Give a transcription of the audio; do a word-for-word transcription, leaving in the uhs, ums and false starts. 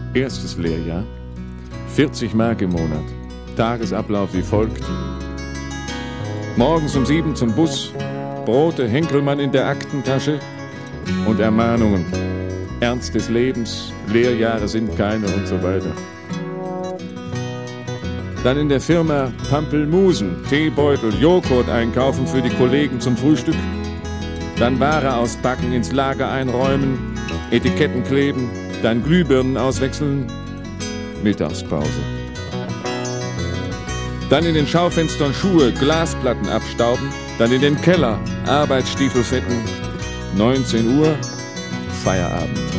Erstes Lehrjahr. vierzig Mark im Monat. Tagesablauf wie folgt. Morgens um sieben zum Bus, Brote Henkelmann in der Aktentasche und Ermahnungen. Ernst des Lebens, Lehrjahre sind keine und so weiter. Dann in der Firma Pampelmusen, Teebeutel, Joghurt einkaufen für die Kollegen zum Frühstück. Dann Ware auspacken, ins Lager einräumen, Etiketten kleben, dann Glühbirnen auswechseln, Mittagspause. Dann in den Schaufenstern Schuhe, Glasplatten abstauben, dann in den Keller, Arbeitsstiefel fetten, neunzehn Uhr, Feierabend.